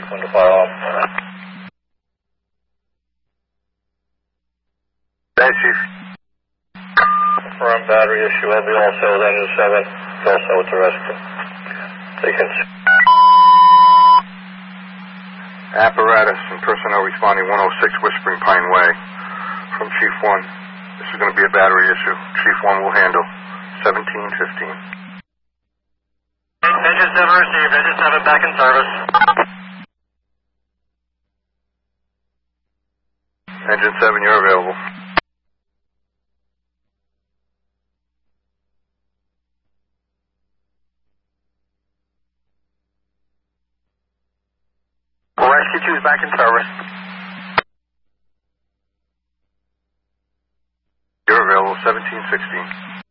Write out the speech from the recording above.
Going to fire off. Hey, Chief. Confirm battery issue. I'll be all set with engine 7. Also with the rescue. Taken. Apparatus and personnel responding 106 Whispering Pine Way. From Chief 1. This is going to be a battery issue. Chief 1 will handle. 1715. Engine 7 received. Engine 7 back in service. Engine 7, you're available. Rescue 2 is back in service. You're available. 1716.